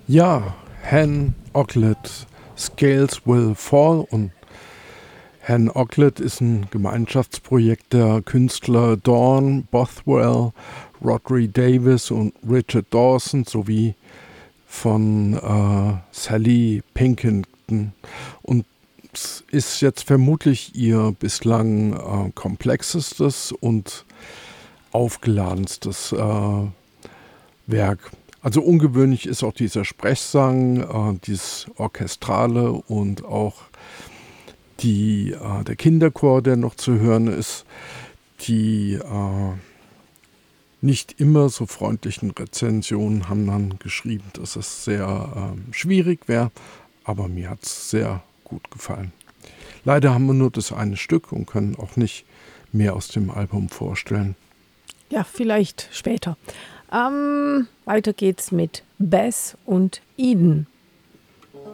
Ja, Han Ocklet, Scales Will Fall. Und Han Ocklet ist ein Gemeinschaftsprojekt der Künstler Dawn Bothwell, Rodri Davis und Richard Dawson sowie von Sally Pinkington. Und es ist jetzt vermutlich ihr bislang komplexestes und aufgeladenstes Werk. Also ungewöhnlich ist auch dieser Sprechsang, dieses Orchestrale und auch der Kinderchor, der noch zu hören ist. Die nicht immer so freundlichen Rezensionen haben dann geschrieben, dass es sehr schwierig wäre, aber mir hat es sehr gut gefallen. Leider haben wir nur das eine Stück und können auch nicht mehr aus dem Album vorstellen. Ja, vielleicht später. Weiter geht's mit Bess und Eden.